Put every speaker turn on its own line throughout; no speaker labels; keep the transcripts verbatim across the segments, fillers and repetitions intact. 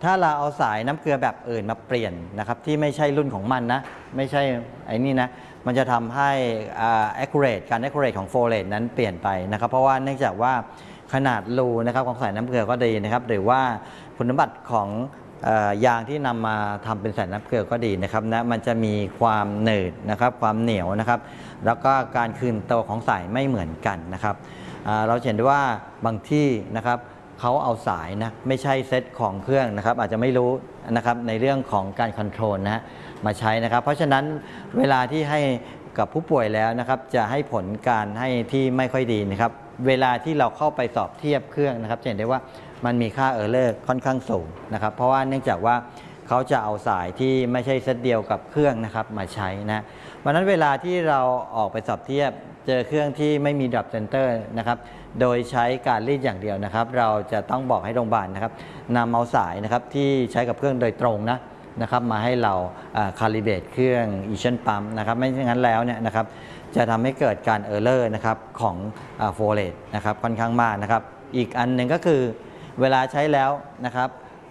ถ้าเราเอาสายน้ำเกลือแบบอื่นมาเปลี่ยนนะครับที่ไม่ใช่รุ่นของมันนะไม่ใช่ไอ้นี่นะมันจะทำให้ accurate การ accurate ของ flow rate นั้นเปลี่ยนไปนะครับเพราะว่าเนื่องจากว่าขนาดรูนะครับของสายน้ำเกลือก็ดีนะครับหรือว่าคุณสมบัติของยางที่นำมาทำเป็นสายน้ำเกลือก็ดีนะครับนะมันจะมีความหนืดนะครับความเหนียวนะครับแล้วก็การคืนตัวของสายไม่เหมือนกันนะครับเราเห็นได้ว่าบางที่นะครับเขาเอาสายนะไม่ใช่เซตของเครื่องนะครับอาจจะไม่รู้นะครับในเรื่องของการคอนโทรลนะมาใช้นะครับเพราะฉะนั้นเวลาที่ให้กับผู้ป่วยแล้วนะครับจะให้ผลการให้ที่ไม่ค่อยดีนะครับเวลาที่เราเข้าไปสอบเทียบเครื่องนะครับจะเห็นได้ว่ามันมีค่าเออร์เลอร์ค่อนข้างสูงนะครับเพราะว่าเนื่องจากว่าเขาจะเอาสายที่ไม่ใช่เซตเดียวกับเครื่องนะครับมาใช้นะเพราะฉะนั้นเวลาที่เราออกไปสอบเทียบเจอเครื่องที่ไม่มีดรอปเซนเตอร์นะครับโดยใช้การรีดอย่างเดียวนะครับเราจะต้องบอกให้โรงพยาบาลนะครับนำเอาสายนะครับที่ใช้กับเครื่องโดยตรงนะนะครับมาให้เราคาลิเบรตเครื่องอีชั่นปั๊มนะครับไม่อย่างนั้นแล้วเนี่ยนะครับจะทำให้เกิดการเออร์เลอร์นะครับของโฟเลตนะครับค่อนข้างมากนะครับอีกอันหนึ่งก็คือเวลาใช้แล้วนะครับ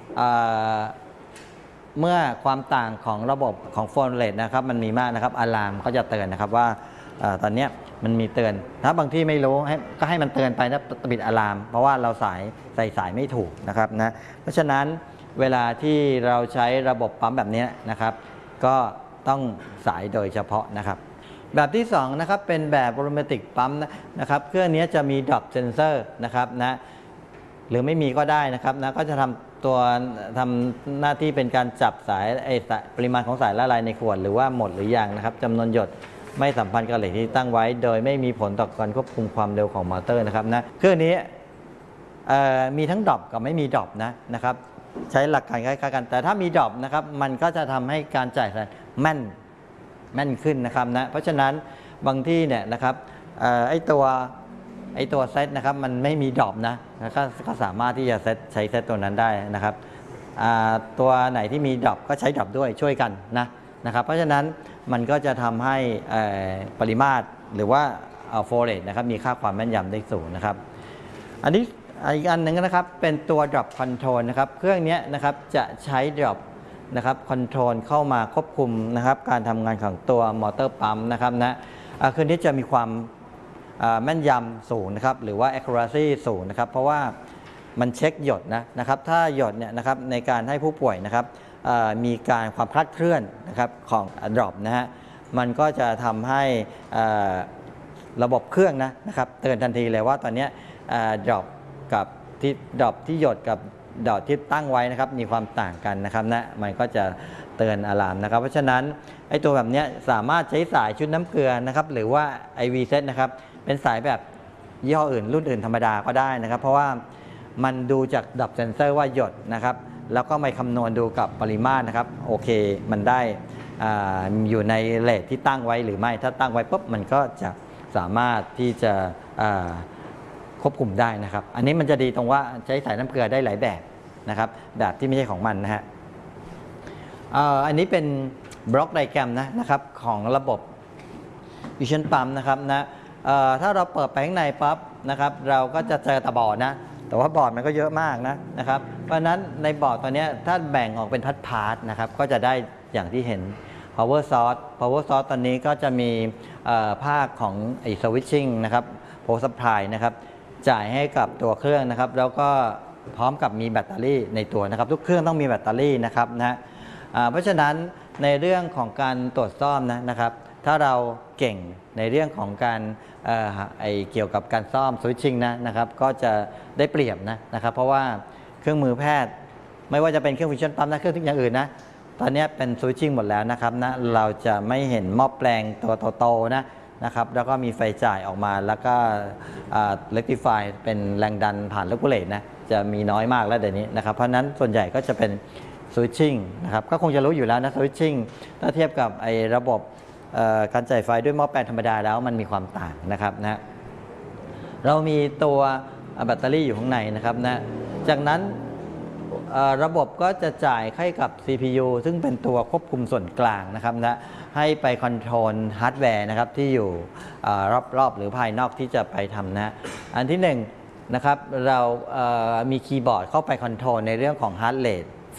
เมื่อความต่างของระบบของโฟเลตนะครับมันมีมากนะครับอะลามก็จะเตือนนะครับว่าตอนนี้มันมีเตือนถ้าบางที่ไม่รู้ก็ให้มันเตือนไปนะปิดอะลามเพราะว่าเราสายใส่สายไม่ถูกนะครับนะเพราะฉะนั้นเวลาที่เราใช้ระบบปั๊มแบบนี้นะครับก็ต้องสายโดยเฉพาะนะครับแบบที่สองนะครับเป็นแบบโรแมติกปั๊มนะครับเครื่องนี้จะมีดรอปเซนเซอร์นะครับนะหรือไม่มีก็ได้นะครับนะก็จะทำตัวทำหน้าที่เป็นการจับสายไอปริมาณของสายละลายในขวดหรือว่าหมดหรือยังนะครับจำนวนหยดไม่สัมพันธ์กับเหล็กที่ตั้งไว้โดยไม่มีผลต่อการควบคุมความเร็วของมอเตอร์นะครับนะเครื่องนี้มีทั้งดรอปกับไม่มีดรอปนะนะครับใช้หลักการคล้ายๆกันแต่ถ้ามีดรอปนะครับมันก็จะทำให้การจ่ายสายแม่นแม่นขึ้นนะครับนะเพราะฉะนั้นบางที่เนี่ยนะครับไอ้ตัวไอ้ตัวเซตนะครับมันไม่มีดรอปนะก็ก็สามารถที่จะเซตใช้เซตตัวนั้นได้นะครับตัวไหนที่มีดรอปก็ใช้ดรอปด้วยช่วยกันนะนะครับเพราะฉะนั้นมันก็จะทำให้ปริมาตรหรือว่าโฟเลตนะครับมีค่าความแม่นยำได้สูงนะครับอันนี้อีกอันหนึ่งนะครับเป็นตัว drop control นะครับเครื่องนี้นะครับจะใช้ drop นะครับคอนโทรลเข้ามาควบคุมนะครับการทำงานของตัวมอเตอร์ปั๊มนะครับนะเครื่องนี้จะมีความแม่นยำสูงนะครับหรือว่า accuracy สูงนะครับเพราะว่ามันเช็คหยดนะนะครับถ้าหยดเนี่ยนะครับในการให้ผู้ป่วยนะครับมีการความคลาดเคลื่อนนะครับของ drop นะฮะมันก็จะทำให้ระบบเครื่องนะนะครับเตือนทันทีเลยว่าตอนนี้ drop กับที่ดรอปที่หยดกับดอทที่ตั้งไว้นะครับมีความต่างกันนะครับนะมันก็จะเตือนอะลามนะครับเพราะฉะนั้นไอ้ตัวแบบนี้สามารถใช้สายชุดน้ำเกลือนะครับหรือว่า ไอ วี เซต นะครับเป็นสายแบบยี่ห้ออื่นรุ่นอื่นธรรมดาก็ได้นะครับเพราะว่ามันดูจากดรอปเซนเซอร์ว่าหยดนะครับแล้วก็ไปคำนวณดูกับปริมาตรนะครับโอเคมันได้ อ, อยู่ในเรทที่ตั้งไว้หรือไม่ถ้าตั้งไว้ปุ๊บมันก็จะสามารถที่จะควบคุมได้นะครับอันนี้มันจะดีตรงว่าใช้สายน้ำเกลือได้หลายแบบนะครับแบบที่ไม่ใช่ของมันนะฮะอันนี้เป็นบล็อกไดแกรมนะนะครับของระบบวิชั่นปั๊มนะครับนะถ้าเราเปิดไปข้างในปั๊บนะครับเราก็จะเจอตะบอร์ดนะแต่ว่าบอร์ดมันก็เยอะมากนะนะครับเพราะฉะนั้นในบอร์ดตัวนี้ถ้าแบ่งออกเป็นพาร์ทๆนะครับก็จะได้อย่างที่เห็น power source power source ตอนนี้ก็จะมีภาคของไอ้ switching นะครับ power supply นะครับจ่ายให้กับตัวเครื่องนะครับแล้วก็พร้อมกับมีแบตเตอรี่ในตัวนะครับทุกเครื่องต้องมีแบตเตอรี่นะครับนะเพราะฉะนั้นในเรื่องของการตรวจซ่อมนะนะครับถ้าเราเก่งในเรื่องของการเอ่อไอเกี่ยวกับการซ่อมสวิตชิ่งนะนะครับก็จะได้เปรียบนะนะครับเพราะว่าเครื่องมือแพทย์ไม่ว่าจะเป็นเครื่องวิชั่นปั๊มนะเครื่องทุกอย่างอื่นนะตอนนี้เป็นสวิตชิ่งหมดแล้วนะครับนะเราจะไม่เห็นหม้อแปลงตัวโตๆนะนะครับแล้วก็มีไฟจ่ายออกมาแล้วก็เรคติฟายเป็นแรงดันผ่านเลกูเลตนะจะมีน้อยมากแล้วเดี๋ยวนี้นะครับเพราะนั้นส่วนใหญ่ก็จะเป็นสวิตชิ่งนะครับก็คงจะรู้อยู่แล้วนะสวิตชิ่งถ้าเทียบกับไอ้ระบบการจ่ายไฟด้วยหม้อแปลงธรรมดาแล้วมันมีความต่างนะครับนะเรามีตัวแบตเตอรี่อยู่ข้างในนะครับนะจากนั้นระบบก็จะจ่ายให้กับ ซี พี ยู ซึ่งเป็นตัวควบคุมส่วนกลางนะครับนะให้ไปคอนโทรลฮาร์ดแวร์นะครับที่อยู่รอบๆหรือภายนอกที่จะไปทำนะอันที่หนึ่งนะครับเรามีคีย์บอร์ดเข้าไปคอนโทรลในเรื่องของฮาร์ดเรท